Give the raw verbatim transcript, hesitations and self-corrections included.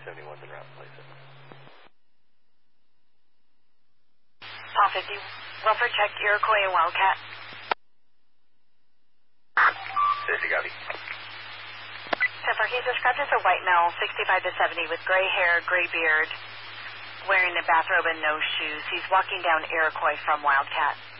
seventy-one's en route, place it. Paul fifty, welfare check Iroquois and Wildcat. fifty, copy. Zephyr, he's described as a white male, sixty-five to seventy, with gray hair, gray beard, wearing a bathrobe and no shoes. He's walking down Iroquois from Wildcat.